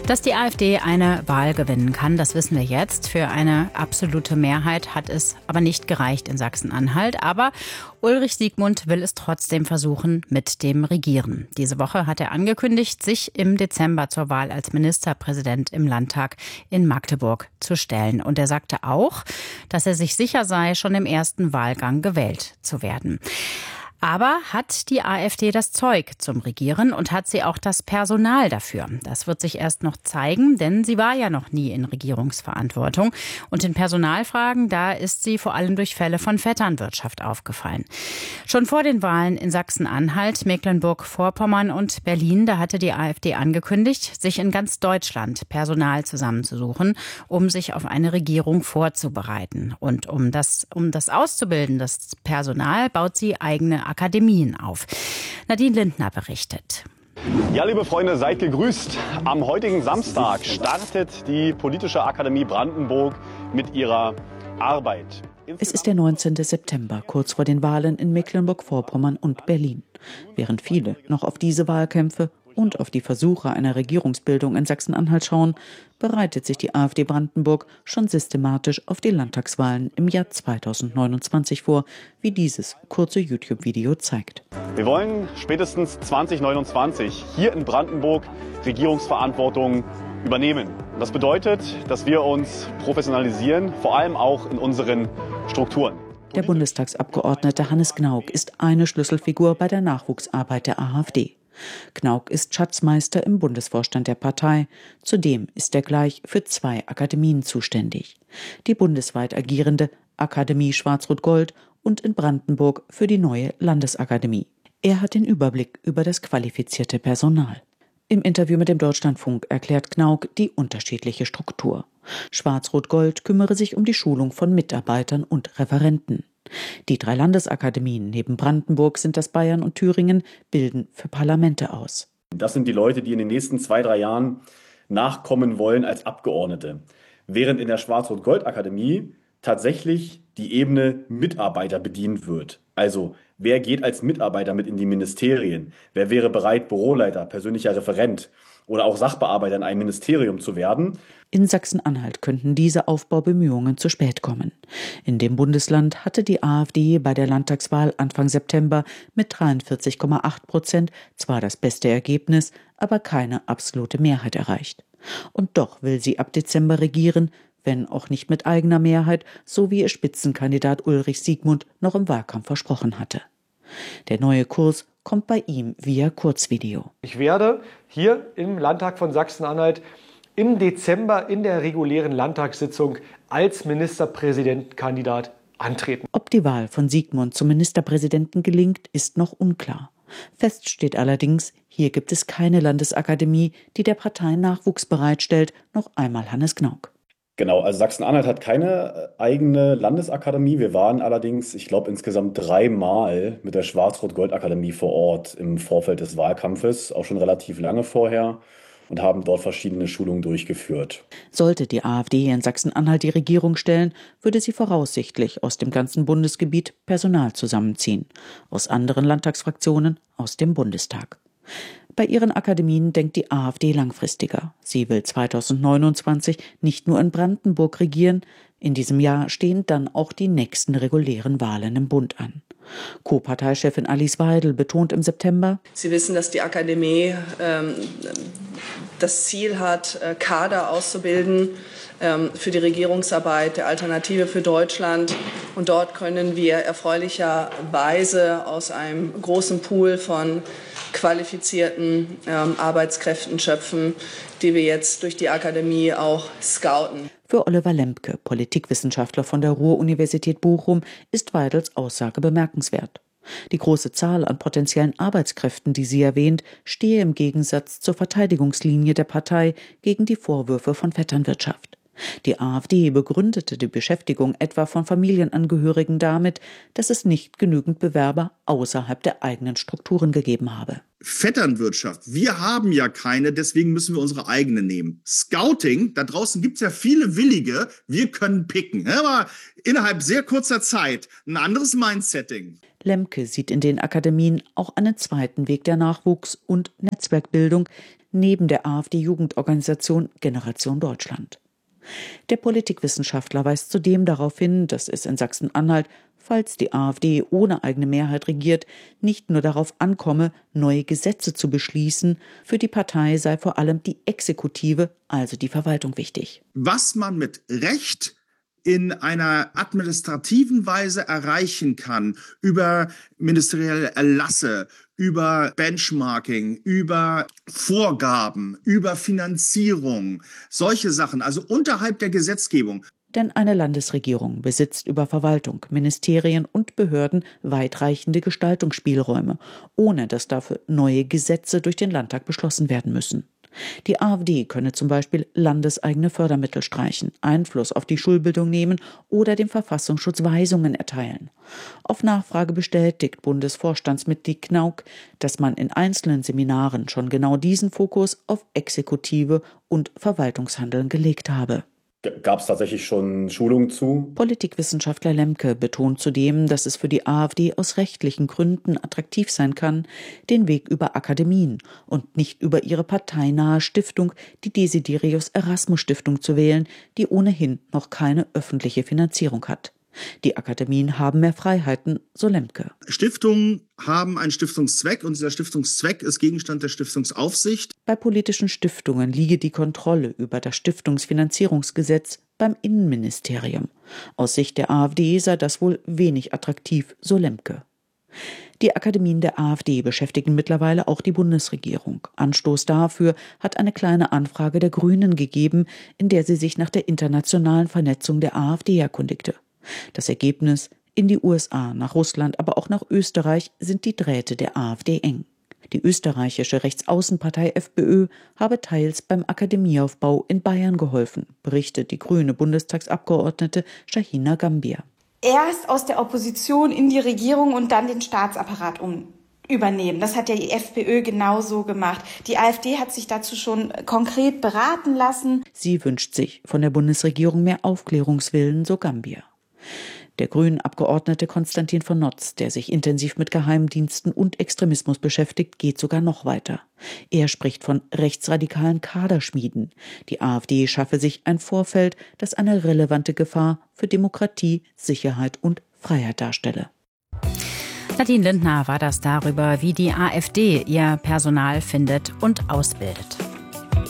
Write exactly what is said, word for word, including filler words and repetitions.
Dass die AfD eine Wahl gewinnen kann, das wissen wir jetzt. Für eine absolute Mehrheit hat es aber nicht gereicht in Sachsen-Anhalt. Aber Ulrich Siegmund will es trotzdem versuchen mit dem Regieren. Diese Woche hat er angekündigt, sich im Dezember zur Wahl als Ministerpräsident im Landtag in Magdeburg zu stellen. Und er sagte auch, dass er sich sicher sei, schon im ersten Wahlgang gewählt zu werden. Aber hat die AfD das Zeug zum Regieren und hat sie auch das Personal dafür? Das wird sich erst noch zeigen, denn sie war ja noch nie in Regierungsverantwortung. Und in Personalfragen, da ist sie vor allem durch Fälle von Vetternwirtschaft aufgefallen. Schon vor den Wahlen in Sachsen-Anhalt, Mecklenburg-Vorpommern und Berlin, da hatte die AfD angekündigt, sich in ganz Deutschland Personal zusammenzusuchen, um sich auf eine Regierung vorzubereiten. Und um das, um das auszubilden, das Personal, baut sie eigene Akademien auf. Nadine Lindner berichtet. Ja, liebe Freunde, seid gegrüßt. Am heutigen Samstag startet die Politische Akademie Brandenburg mit ihrer Arbeit. Es ist der neunzehnte September, kurz vor den Wahlen in Mecklenburg-Vorpommern und Berlin. Während viele noch auf diese Wahlkämpfe und auf die Versuche einer Regierungsbildung in Sachsen-Anhalt schauen, bereitet sich die AfD Brandenburg schon systematisch auf die Landtagswahlen im Jahr zweitausendneunundzwanzig vor, wie dieses kurze YouTube-Video zeigt. Wir wollen spätestens zweitausendneunundzwanzig hier in Brandenburg Regierungsverantwortung übernehmen. Das bedeutet, dass wir uns professionalisieren, vor allem auch in unseren Strukturen. Der Bundestagsabgeordnete Hannes Gnauk ist eine Schlüsselfigur bei der Nachwuchsarbeit der AfD. Gnauk ist Schatzmeister im Bundesvorstand der Partei. Zudem ist er gleich für zwei Akademien zuständig. Die bundesweit agierende Akademie Schwarz-Rot-Gold und in Brandenburg für die neue Landesakademie. Er hat den Überblick über das qualifizierte Personal. Im Interview mit dem Deutschlandfunk erklärt Gnauk die unterschiedliche Struktur. Schwarz-Rot-Gold kümmere sich um die Schulung von Mitarbeitern und Referenten. Die drei Landesakademien neben Brandenburg sind das Bayern und Thüringen, bilden für Parlamente aus. Das sind die Leute, die in den nächsten zwei, drei Jahren nachkommen wollen als Abgeordnete. Während in der Schwarz-Rot-Gold-Akademie tatsächlich die Ebene Mitarbeiter bedient wird. Also wer geht als Mitarbeiter mit in die Ministerien? Wer wäre bereit, Büroleiter, persönlicher Referent oder auch Sachbearbeiter in einem Ministerium zu werden? In Sachsen-Anhalt könnten diese Aufbaubemühungen zu spät kommen. In dem Bundesland hatte die AfD bei der Landtagswahl Anfang September mit dreiundvierzig Komma acht Prozent zwar das beste Ergebnis, aber keine absolute Mehrheit erreicht. Und doch will sie ab Dezember regieren, wenn auch nicht mit eigener Mehrheit, so wie ihr Spitzenkandidat Ulrich Siegmund noch im Wahlkampf versprochen hatte. Der neue Kurs kommt bei ihm via Kurzvideo. Ich werde hier im Landtag von Sachsen-Anhalt im Dezember in der regulären Landtagssitzung als Ministerpräsidentkandidat antreten. Ob die Wahl von Siegmund zum Ministerpräsidenten gelingt, ist noch unklar. Fest steht allerdings, hier gibt es keine Landesakademie, die der Partei Nachwuchs bereitstellt, noch einmal Hannes Gnauk. Genau, also Sachsen-Anhalt hat keine eigene Landesakademie. Wir waren allerdings, ich glaube, insgesamt dreimal mit der Schwarz-Rot-Gold-Akademie vor Ort im Vorfeld des Wahlkampfes, auch schon relativ lange vorher, und haben dort verschiedene Schulungen durchgeführt. Sollte die AfD in Sachsen-Anhalt die Regierung stellen, würde sie voraussichtlich aus dem ganzen Bundesgebiet Personal zusammenziehen. Aus anderen Landtagsfraktionen, aus dem Bundestag. Bei ihren Akademien denkt die AfD langfristiger. Sie will zweitausendneunundzwanzig nicht nur in Brandenburg regieren. In diesem Jahr stehen dann auch die nächsten regulären Wahlen im Bund an. Co-Parteichefin Alice Weidel betont im September: Sie wissen, dass die Akademie ähm, das Ziel hat, Kader auszubilden ähm, für die Regierungsarbeit der Alternative für Deutschland. Und dort können wir erfreulicherweise aus einem großen Pool von qualifizierten ähm, Arbeitskräften schöpfen, die wir jetzt durch die Akademie auch scouten. Für Oliver Lembke, Politikwissenschaftler von der Ruhr-Universität Bochum, ist Weidels Aussage bemerkenswert. Die große Zahl an potenziellen Arbeitskräften, die sie erwähnt, stehe im Gegensatz zur Verteidigungslinie der Partei gegen die Vorwürfe von Vetternwirtschaft. Die AfD begründete die Beschäftigung etwa von Familienangehörigen damit, dass es nicht genügend Bewerber außerhalb der eigenen Strukturen gegeben habe. Vetternwirtschaft, wir haben ja keine, deswegen müssen wir unsere eigene nehmen. Scouting, da draußen gibt es ja viele Willige, wir können picken. Aber innerhalb sehr kurzer Zeit ein anderes Mindsetting. Lemke sieht in den Akademien auch einen zweiten Weg der Nachwuchs- und Netzwerkbildung neben der AfD-Jugendorganisation Generation Deutschland. Der Politikwissenschaftler weist zudem darauf hin, dass es in Sachsen-Anhalt, falls die AfD ohne eigene Mehrheit regiert, nicht nur darauf ankomme, neue Gesetze zu beschließen. Für die Partei sei vor allem die Exekutive, also die Verwaltung, wichtig. Was man mit Recht in einer administrativen Weise erreichen kann, über ministerielle Erlasse, über Benchmarking, über Vorgaben, über Finanzierung, solche Sachen, also unterhalb der Gesetzgebung. Denn eine Landesregierung besitzt über Verwaltung, Ministerien und Behörden weitreichende Gestaltungsspielräume, ohne dass dafür neue Gesetze durch den Landtag beschlossen werden müssen. Die AfD könne zum Beispiel landeseigene Fördermittel streichen, Einfluss auf die Schulbildung nehmen oder dem Verfassungsschutz Weisungen erteilen. Auf Nachfrage bestätigt Bundesvorstandsmitglied Knauk, dass man in einzelnen Seminaren schon genau diesen Fokus auf Exekutive und Verwaltungshandeln gelegt habe. Gab es tatsächlich schon Schulungen zu? Politikwissenschaftler Lemke betont zudem, dass es für die AfD aus rechtlichen Gründen attraktiv sein kann, den Weg über Akademien und nicht über ihre parteinahe Stiftung, die Desiderius Erasmus Stiftung, zu wählen, die ohnehin noch keine öffentliche Finanzierung hat. Die Akademien haben mehr Freiheiten, so Lemke. Stiftungen haben einen Stiftungszweck und dieser Stiftungszweck ist Gegenstand der Stiftungsaufsicht. Bei politischen Stiftungen liege die Kontrolle über das Stiftungsfinanzierungsgesetz beim Innenministerium. Aus Sicht der AfD sei das wohl wenig attraktiv, so Lemke. Die Akademien der AfD beschäftigen mittlerweile auch die Bundesregierung. Anstoß dafür hat eine kleine Anfrage der Grünen gegeben, in der sie sich nach der internationalen Vernetzung der AfD erkundigte. Das Ergebnis: In die U S A, nach Russland, aber auch nach Österreich sind die Drähte der AfD eng. Die österreichische Rechtsaußenpartei FPÖ habe teils beim Akademieaufbau in Bayern geholfen, berichtet die grüne Bundestagsabgeordnete Shahina Gambier. Erst aus der Opposition in die Regierung und dann den Staatsapparat um. übernehmen. Das hat ja die FPÖ genauso gemacht. Die AfD hat sich dazu schon konkret beraten lassen. Sie wünscht sich von der Bundesregierung mehr Aufklärungswillen, so Gambier. Der Grünen-Abgeordnete Konstantin von Notz, der sich intensiv mit Geheimdiensten und Extremismus beschäftigt, geht sogar noch weiter. Er spricht von rechtsradikalen Kaderschmieden. Die AfD schaffe sich ein Vorfeld, das eine relevante Gefahr für Demokratie, Sicherheit und Freiheit darstelle. Nadine Lindner war das darüber, wie die AfD ihr Personal findet und ausbildet.